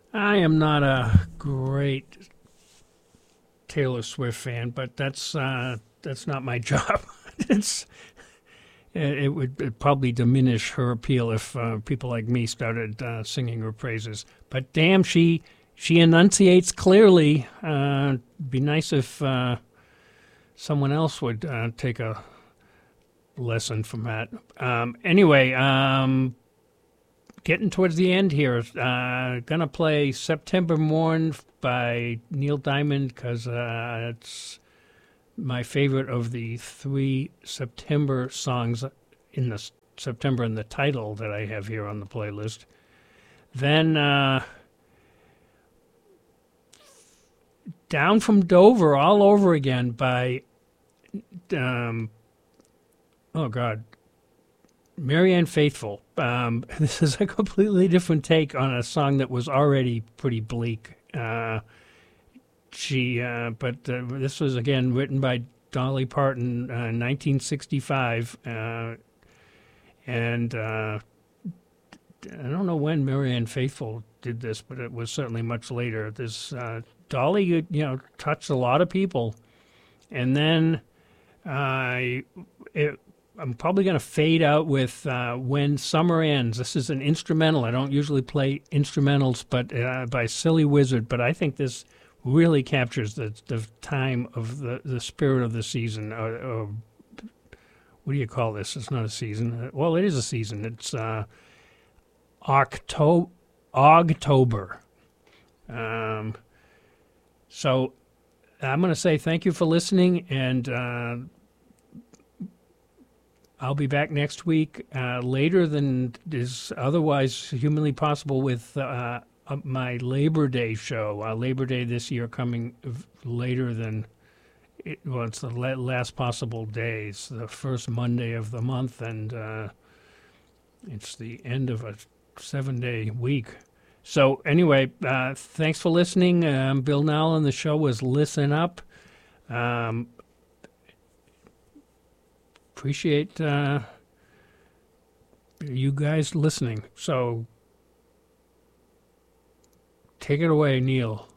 I am not a great Taylor Swift fan, but that's not my job. it's it would probably diminish her appeal if people like me started singing her praises. But damn, she enunciates clearly. Be nice if someone else would take a lesson from that. Anyway, getting towards the end here. Gonna play September Morn by Neil Diamond because it's my favorite of the three September songs in the September in the title that I have here on the playlist. Then Down from Dover all over again by oh God, Marianne Faithfull. This is a completely different take on a song that was already pretty bleak. But this was again written by Dolly Parton, 1965, and I don't know when Marianne Faithfull did this, but it was certainly much later. This Dolly, touched a lot of people, and then I'm probably going to fade out with When Summer Ends. This is an instrumental. I don't usually play instrumentals, but by Silly Wizard. But I think this really captures the time of the spirit of the season. Or what do you call this? It's not a season. Well, it is a season. It's October. So I'm going to say thank you for listening, and I'll be back next week later than is otherwise humanly possible with my Labor Day show. Labor Day this year coming later than it's the last possible day. It's the first Monday of the month, and it's the end of a 7-day week. So anyway, thanks for listening. I'm Bill Nowell, and the show was Listen Up. Appreciate you guys listening. So take it away, Neil.